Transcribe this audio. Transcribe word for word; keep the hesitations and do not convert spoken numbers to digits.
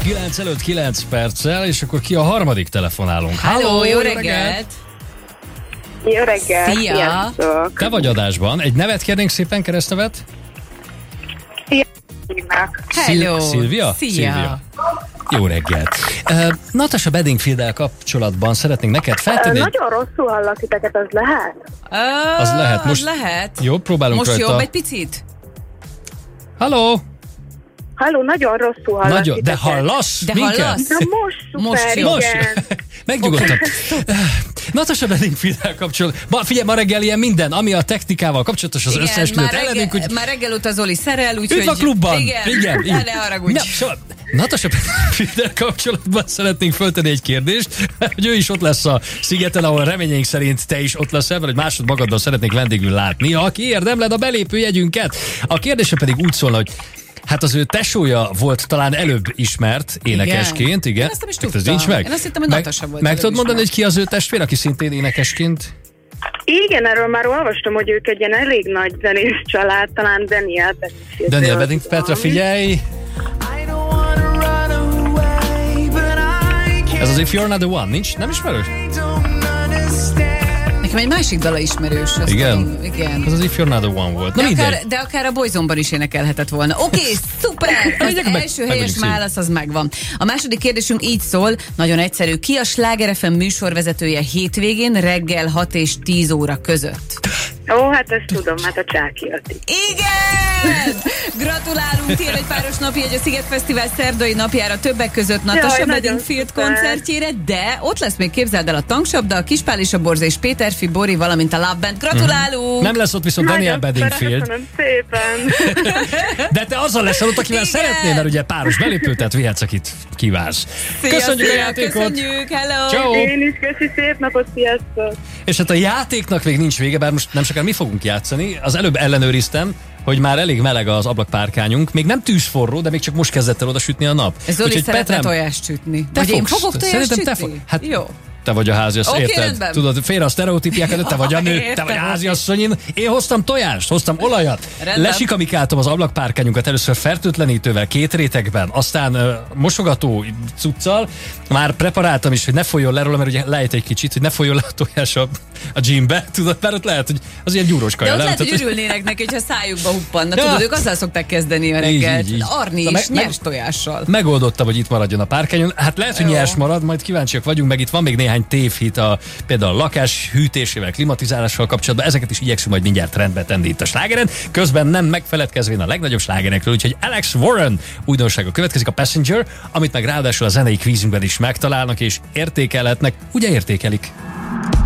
kilenc előtt kilenc perccel, és akkor ki a harmadik telefonálunk. Halló, jó reggelt! Jó reggelt! Szia! Sziasztok. Te vagy adásban. Egy nevet kérnénk szépen, keresztnevet? Hello! Szil- Szilvia? Szia! Szilvia. Jó reggelt! Uh, Natasha Bedingfield-el kapcsolatban szeretnénk neked feltenni... Uh, nagyon rosszul hallak titeket, az lehet? Uh, Az lehet. Most lehet. Jó, próbálunk Most rajta. jobb egy picit? Halló! Halló, nagyon rosszul hallak Nagyon, de titeket. hallasz De minket? hallasz? Na most szuper, Most jó. Most. igen. Megnyugodtam. Natasha Bedingfield-el kapcsolatban. Ma, figyelj, ma reggel ilyen minden, ami a technikával kapcsolatos, az Igen, összeesküvőt már ellenünk, reggel, hogy már reggel óta Zoli szerel, úgyhogy... üdv a klubban! Igen, igen, igen. ne haragudj. Na, so, Natasha Bedingfield-el kapcsolatban szeretnénk föltenni egy kérdést, hogy ő is ott lesz a szigeten, ahol reményeink szerint te is ott leszel, vagy másod magaddal szeretnék vendégül látni, aki érdemled a belépőjegyünket. A kérdése pedig úgy szólna, hogy hát az ő tesója volt talán előbb ismert énekesként, igen. Én azt nem is Ez tudtam. nincs meg. Én azt hittem, hogy meg, Natasha volt Meg előbb tudod mondani, hogy ismert. ki az ő testvér, aki szintén énekesként? Igen, erről már olvastam, hogy ők egy ilyen elég nagy zenész család, talán Daniel Bedingfield. Daniel Bedingfield, Petra, figyelj! Ez az If You're Not The One, nincs? Nem ismerős? Nekem egy másik dala ismerős. azt Igen? tudom, igen. Ez az If You're Not The One volt. Na De mindegy. akár, de akár a Boyzone-ban is énekelhetett volna. Oké, okay, szuper! Az Megyek meg- első meg helyes vagyunk válasz az megvan. A második kérdésünk így szól, nagyon egyszerű. Ki a Sláger ef em műsorvezetője hétvégén reggel hat és tíz óra között? Ó, hát ezt tudom, hát a Csáki Ati. Igen! Gratulálunk, tiéd egy páros napjegy a Sziget Fesztivál szerdai napjára, többek között Natasha Jaj, nagyon Bedingfield szuper. koncertjére, de ott lesz még, képzeld el, a Tankcsapda, a Kispál és a Borza és Péterfi Bori, valamint a Love Band. Gratulálunk! Nem lesz ott viszont Daniel Nagyon Bedingfield. köszönöm szépen. De te azzal leszel ott, akivel Igen. szeretnél, mert ugye páros belépő, tehát vihetsz, akit kívánsz. Szia, Köszönjük a szia, játékot! Köszönjük, hello! Ciao. Én is köszi, szép napot, sziasztok! És hát a játéknak még nincs vége, bár most nem sokára mi fogunk játszani. Az előbb ellenőriztem, hogy már elég meleg az ablakpárkányunk. Még nem tűzforró, de még csak most kezdett el oda sütni a nap. Zoli Úgyhogy szeretne Petrám, tojást sütni. te Vagy én fogsz. fogok tojást Szerintem te sütni? fog- hát- Jó. Te vagy a háziasszony, Oké, érted? rendben. Tudod, félre a sztereotípiákat, de te vagy a nő, te Értem. vagy a háziasszony. Én hoztam tojást, hoztam olajat, Rendben. lesikamikáltam az ablakpárkányunkat először fertőtlenítővel, két rétegben, aztán uh, mosogató cuccal, már preparáltam is, hogy ne folyjon le róla, mert ugye lejt egy kicsit, hogy ne folyjon le a tojás a, a gymbe, tudod, mert ott lehet, hogy az ilyen gyúros kaja. De ott nem? lehet, hogy Tehát, örülnének neki, hogyha szájukba huppanna. Ja. Tudod, ők azzal szokták kezdeni a Így, reggelt. így, így. Arni Na, is, meg- meg- nyers tojással. Megoldottam, hogy itt maradjon a párkányon. Hát lehet, hogy Jó. nyers marad, majd kíváncsiak vagyunk, meg itt van még néhány tévhit, a, például a lakás hűtésével, klimatizálással kapcsolatban. Ezeket is igyekszünk majd mindjárt rendbe tenni itt a slágeren. Közben nem megfeledkezvén a legnagyobb slágerekről, úgyhogy Alex Warren újdonsága következik, a Passenger, amit meg ráadásul a zenei kvízünkben is megtalálnak és értékelhetnek. Ugye értékelik?